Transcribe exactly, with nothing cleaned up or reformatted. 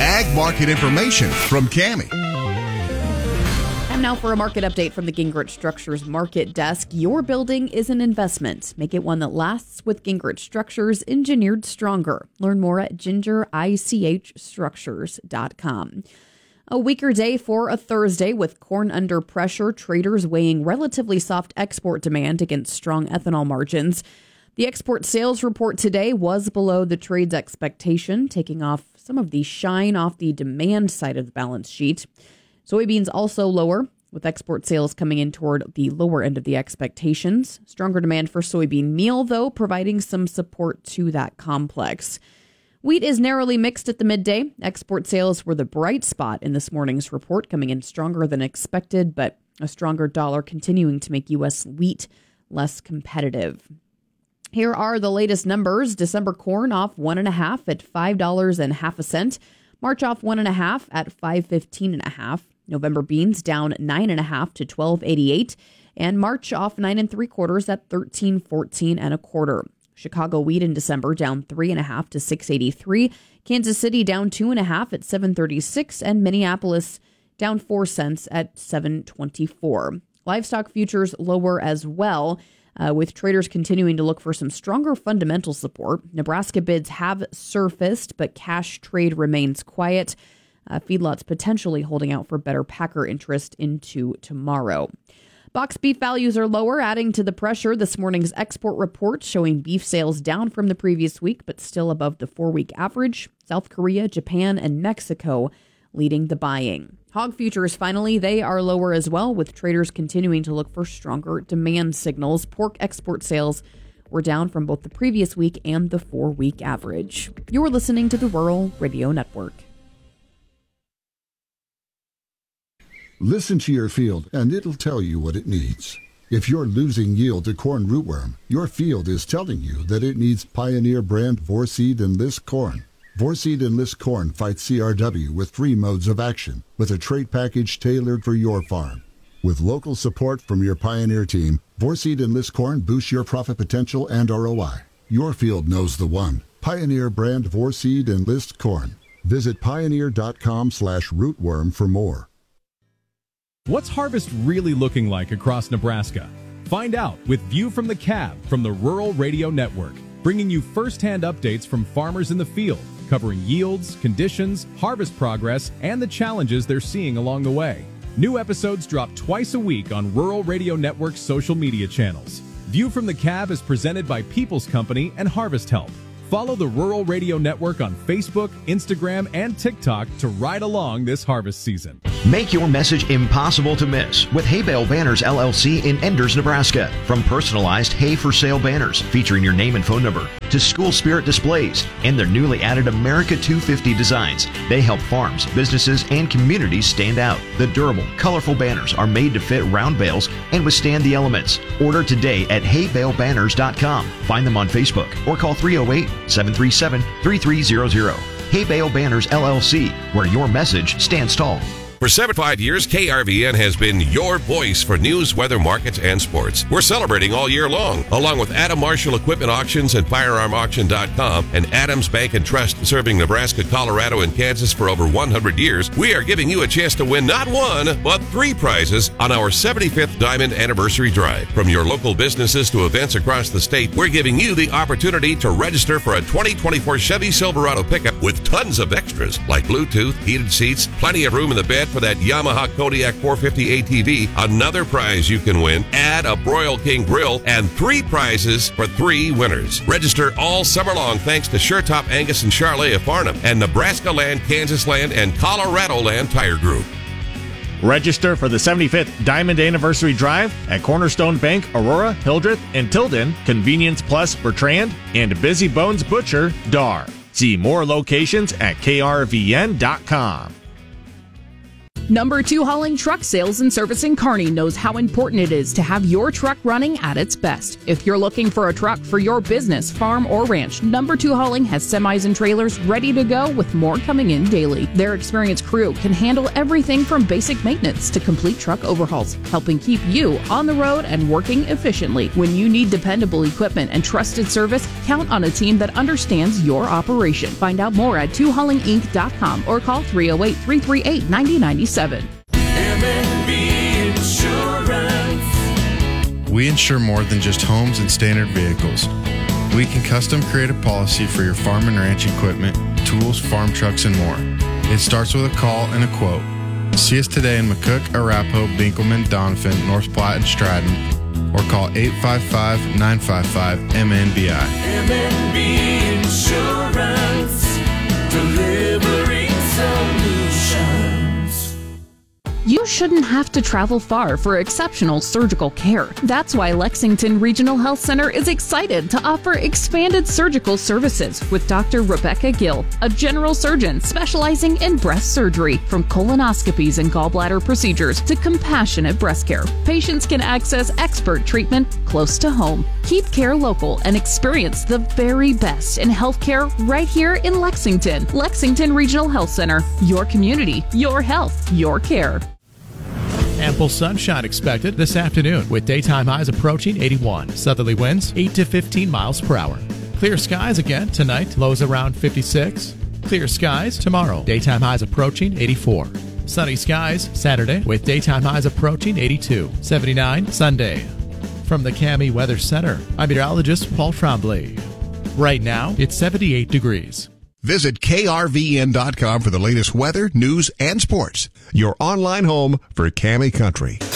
ag market information from Cami. And now for a market update from the Gingrich Structures Market Desk. Your building is an investment. Make it one that lasts with Gingrich Structures, engineered stronger. Learn more at ginger ich structures dot com. A weaker day for a Thursday with corn under pressure. Traders weighing relatively soft export demand against strong ethanol margins. The export sales report today was below the trade's expectation, taking off some of the shine off the demand side of the balance sheet. Soybeans also lower, with export sales coming in toward the lower end of the expectations. Stronger demand for soybean meal, though, providing some support to that complex. Wheat is narrowly mixed at the midday. Export sales were the bright spot in this morning's report, coming in stronger than expected, but a stronger dollar continuing to make U S wheat less competitive. Here are the latest numbers. December corn off one and a half at five dollars and half a cent. March off one and a half at five fifteen and a half. November beans down nine and a half to twelve eighty-eight, and March off nine and three quarters at thirteen fourteen and a quarter. Chicago wheat in December down three and a half to six eighty-three. Kansas City down two and a half at seven thirty-six, and Minneapolis down four cents at seven twenty-four. Livestock futures lower as well, uh, with traders continuing to look for some stronger fundamental support. Nebraska bids have surfaced, but cash trade remains quiet. Uh, feedlots potentially holding out for better packer interest into tomorrow. Box beef values are lower, adding to the pressure. This morning's export report showing beef sales down from the previous week, but still above the four-week average. South Korea, Japan, and Mexico leading the buying. Hog futures, finally, they are lower as well, with traders continuing to look for stronger demand signals. Pork export sales were down from both the previous week and the four-week average. You're listening to the Rural Radio Network. Listen to your field, and it'll tell you what it needs. If you're losing yield to corn rootworm, your field is telling you that it needs Pioneer brand Vorseed Enlist corn. Vorseed Enlist corn fights C R W with three modes of action, with a trait package tailored for your farm. With local support from your Pioneer team, Vorseed Enlist corn boosts your profit potential and R O I. Your field knows the one. Pioneer brand Vorseed Enlist corn. Visit pioneer.com slash rootworm for more. What's harvest really looking like across Nebraska? Find out with View from the Cab from the Rural Radio Network, bringing you first-hand updates from farmers in the field, covering yields, conditions, harvest progress, and the challenges they're seeing along the way. New episodes drop twice a week on Rural Radio Network's social media channels. View from the Cab is presented by People's Company and Harvest Help. Follow the Rural Radio Network on Facebook, Instagram, and TikTok to ride along this harvest season. Make your message impossible to miss with Hay Bale Banners L L C in Enders, Nebraska. From personalized hay for sale banners featuring your name and phone number to school spirit displays and their newly added America two fifty designs, they help farms, businesses, and communities stand out. The durable, colorful banners are made to fit round bales and withstand the elements. Order today at hay bale banners dot com. Find them on Facebook or call three oh eight, seven three seven, three three zero zero. Hay Bale Banners L L C, where your message stands tall. For seventy-five years, K R V N has been your voice for news, weather, markets, and sports. We're celebrating all year long, along with Adam Marshall Equipment Auctions and firearm auction dot com and Adams Bank and Trust, serving Nebraska, Colorado, and Kansas for over one hundred years. We are giving you a chance to win not one, but three prizes on our seventy-fifth Diamond Anniversary Drive. From your local businesses to events across the state, we're giving you the opportunity to register for a twenty twenty-four Chevy Silverado pickup with tons of extras like Bluetooth, heated seats, plenty of room in the bed for that Yamaha Kodiak four fifty A T V. Another prize you can win, add a Broil King grill, and three prizes for three winners. Register all summer long thanks to SureTop Angus and Charlet of Farnham and Nebraska Land, Kansas Land, and Colorado Land Tire Group. Register for the seventy-fifth Diamond Anniversary Drive at Cornerstone Bank, Aurora, Hildreth, and Tilden, Convenience Plus, Bertrand, and Busy Bones Butcher, Dar. See more locations at K R V N dot com. Number two Hauling Truck Sales and Service in Kearney knows how important it is to have your truck running at its best. If you're looking for a truck for your business, farm, or ranch, Number two Hauling has semis and trailers ready to go with more coming in daily. Their experienced crew can handle everything from basic maintenance to complete truck overhauls, helping keep you on the road and working efficiently. When you need dependable equipment and trusted service, count on a team that understands your operation. Find out more at two hauling inc dot com or call three oh eight, three three eight, nine oh nine seven. M and B Insurance. We insure more than just homes and standard vehicles. We can custom create a policy for your farm and ranch equipment, tools, farm trucks, and more. It starts with a call and a quote. See us today in McCook, Arapahoe, Binkelman, Doniphan, North Platte, and Stratton, or call eight five five, nine five five, M N B I. M and B Insurance, delivering solutions. You shouldn't have to travel far for exceptional surgical care. That's why Lexington Regional Health Center is excited to offer expanded surgical services with Doctor Rebecca Gill, a general surgeon specializing in breast surgery. From colonoscopies and gallbladder procedures to compassionate breast care, patients can access expert treatment close to home. Keep care local and experience the very best in healthcare right here in Lexington. Lexington Regional Health Center. Your community, your health, your care. Ample sunshine expected this afternoon with daytime highs approaching eighty-one. Southerly winds eight to fifteen miles per hour. Clear skies again tonight, lows around fifty-six. Clear skies tomorrow, daytime highs approaching eighty-four. Sunny skies Saturday with daytime highs approaching eighty-two. seventy-nine Sunday. From the Cami Weather Center, I'm meteorologist Paul Trombley. Right now, it's seventy-eight degrees. Visit K R V N dot com for the latest weather, news, and sports. Your online home for Cami Country.